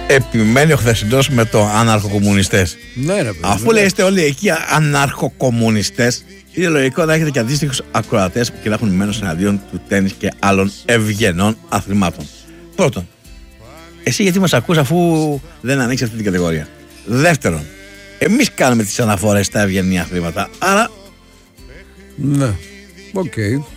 Επιμένει ο χθεσινός με το αναρχοκομμουνιστές. Ναι, ρε παιδί. Αφού λέει είστε όλοι εκεί αναρχοκομμουνιστές, είναι λογικό να έχετε και αντίστοιχους ακροατές που έχουν μένος εναντίον του τένις και άλλων ευγενών αθλημάτων. Πρώτον, εσύ γιατί μας ακούς αφού δεν ανοίξεις αυτή την κατηγορία? Δεύτερον, εμείς κάνουμε τις αναφορές στα ευγενή αθλήματα, άρα. Ναι, οκ.